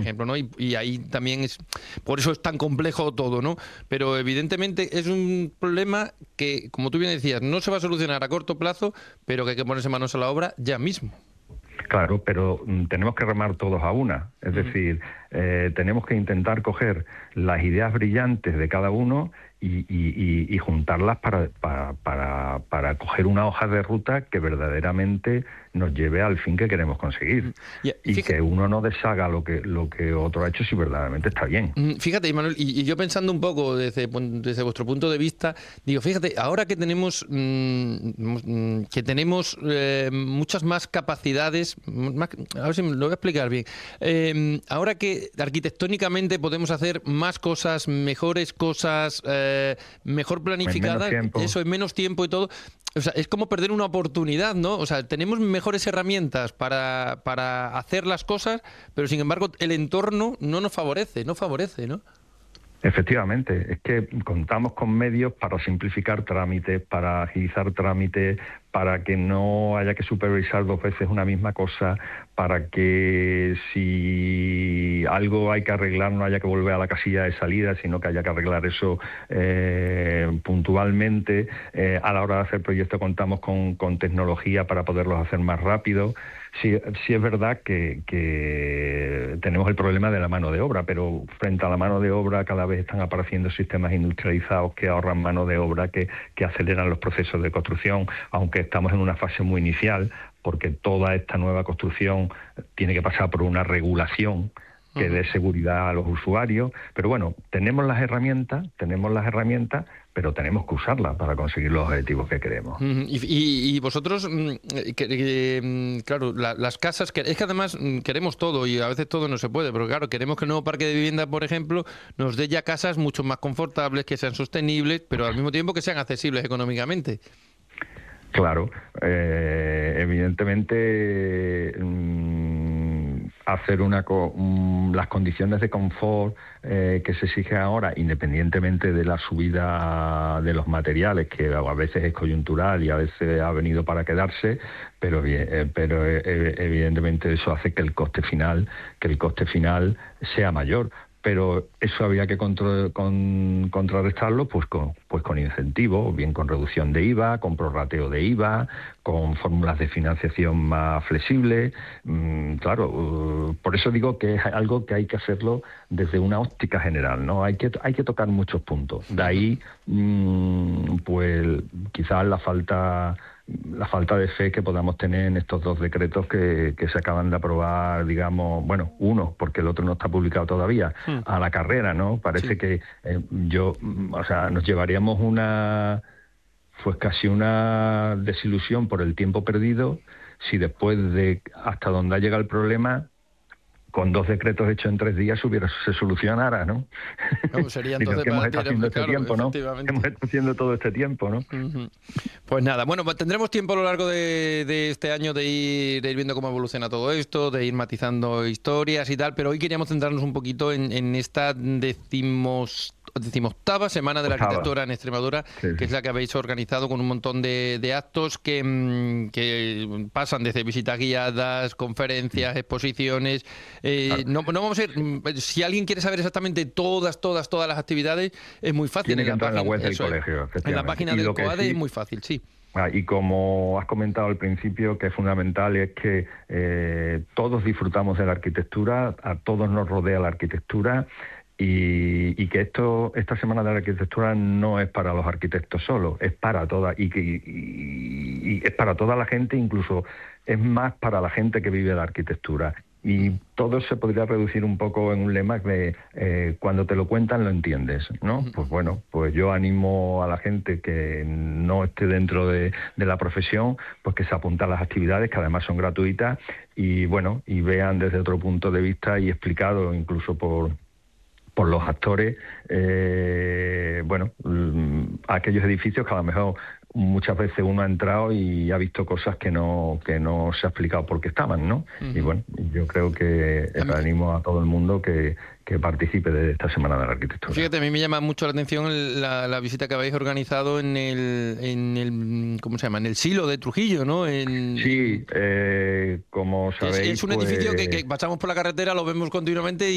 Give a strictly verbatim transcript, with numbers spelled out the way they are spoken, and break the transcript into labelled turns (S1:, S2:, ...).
S1: ejemplo, ¿no? Y, y ahí también es, por eso es tan complejo todo, ¿no? Pero evidentemente es un problema que, como tú bien decías, no se va a solucionar a corto plazo, pero que hay que ponerse manos a la obra ya mismo.
S2: Claro, pero mm, tenemos que remar todos a una. Es
S1: Uh-huh.
S2: decir, eh, tenemos que intentar coger las ideas brillantes de cada uno y, y, y, y juntarlas para, para, para, para coger una hoja de ruta que verdaderamente nos lleve al fin que queremos conseguir.
S1: Yeah,
S2: y
S1: fíjate,
S2: que uno no deshaga lo que, lo que otro ha hecho si verdaderamente está bien.
S1: Fíjate, Manuel, y, y yo pensando un poco desde, desde vuestro punto de vista, digo, fíjate, ahora que tenemos mmm, que tenemos eh, muchas más capacidades, más, a ver si me lo voy a explicar bien, eh, ahora que arquitectónicamente podemos hacer más cosas, mejores cosas, eh, mejor planificadas, eso en menos tiempo y todo. O sea, es como perder una oportunidad, ¿no? O sea, tenemos mejores herramientas para, para hacer las cosas, pero sin embargo el entorno no nos favorece, no favorece, ¿no?
S2: Efectivamente, es que contamos con medios para simplificar trámites, para agilizar trámites, para que no haya que supervisar dos veces una misma cosa, para que si algo hay que arreglar no haya que volver a la casilla de salida, sino que haya que arreglar eso eh, puntualmente. Eh, a la hora de hacer proyectos contamos con, con tecnología para poderlos hacer más rápido. Sí, sí es verdad que, que tenemos el problema de la mano de obra, pero frente a la mano de obra cada vez están apareciendo sistemas industrializados que ahorran mano de obra, que, que aceleran los procesos de construcción, aunque estamos en una fase muy inicial, porque toda esta nueva construcción tiene que pasar por una regulación que dé seguridad a los usuarios. Pero bueno, tenemos las herramientas, tenemos las herramientas, pero tenemos que usarlas para conseguir los objetivos que queremos.
S1: Uh-huh. y, y, y vosotros, que, que, claro, la, las casas, que, es que además queremos todo y a veces todo no se puede, pero claro, queremos que el nuevo parque de vivienda, por ejemplo, nos dé ya casas mucho más confortables, que sean sostenibles, pero al mismo tiempo que sean accesibles económicamente.
S2: Claro, eh, evidentemente mmm, hacer una co mmm, las condiciones de confort eh, que se exigen ahora, independientemente de la subida de los materiales, que a veces es coyuntural y a veces ha venido para quedarse, pero bien, eh, pero eh, evidentemente eso hace que el coste final, que el coste final sea mayor. Pero eso había que contra, con, contrarrestarlo pues con, pues con incentivos, bien con reducción de I V A, con prorrateo de I V A, con fórmulas de financiación más flexibles. Mm, claro, uh, por eso digo que es algo que hay que hacerlo desde una óptica general, ¿no? Hay que, hay que tocar muchos puntos. De ahí, mm, pues quizás la falta... la falta de fe que podamos tener en estos dos decretos que, que se acaban de aprobar, digamos, bueno, uno, porque el otro no está publicado todavía, mm. a la carrera, ¿no? Parece sí. que eh, yo, o sea, nos llevaríamos una, pues casi una desilusión por el tiempo perdido si después de hasta donde ha llegado el problema, con dos decretos hechos en tres días hubiera, se solucionara, ¿no?
S1: No, sería entonces
S2: que hemos estado haciendo
S1: claro,
S2: este tiempo, ¿no? Hemos estado haciendo todo este tiempo, ¿no?
S1: Uh-huh. Pues nada, bueno, tendremos tiempo a lo largo de, de este año de ir, de ir viendo cómo evoluciona todo esto, de ir matizando historias y tal, pero hoy queríamos centrarnos un poquito en, en esta decimos decimoctava Semana de la
S2: Octava.
S1: Arquitectura en Extremadura, sí, sí. que es la que habéis organizado con un montón de, de actos que, que pasan desde visitas guiadas, conferencias, sí. exposiciones. Eh, claro. no, no vamos a ir, si alguien quiere saber exactamente todas, todas, todas las actividades, es muy fácil.
S2: Tiene que
S1: en
S2: entrar
S1: la
S2: en la web
S1: página,
S2: del colegio.
S1: En la página del COADE sí, es muy fácil, sí.
S2: Y como has comentado al principio, que es fundamental, es que eh, todos disfrutamos de la arquitectura, a todos nos rodea la arquitectura. Y, y que esto esta Semana de la Arquitectura no es para los arquitectos solo, es para toda y, que, y, y es para toda la gente, incluso es más para la gente que vive la arquitectura. Y todo se podría reducir un poco en un lema de eh, cuando te lo cuentan lo entiendes, ¿no? Pues bueno, pues yo animo a la gente que no esté dentro de, de la profesión, pues que se apunte a las actividades, que además son gratuitas, y bueno, y vean desde otro punto de vista y explicado incluso por por los actores, eh, bueno, aquellos edificios que a lo mejor muchas veces uno ha entrado y ha visto cosas que no que no se ha explicado por qué estaban, ¿no? Uh-huh. Y bueno, yo creo que animo a todo el mundo que, que participe de esta Semana de la Arquitectura.
S1: Fíjate, a mí me llama mucho la atención la, la visita que habéis organizado en el, en el, ¿cómo se llama? En el Silo de Trujillo, ¿no? En,
S2: sí, eh, como sabéis...
S1: Es, es un
S2: pues...
S1: edificio que, que pasamos por la carretera, lo vemos continuamente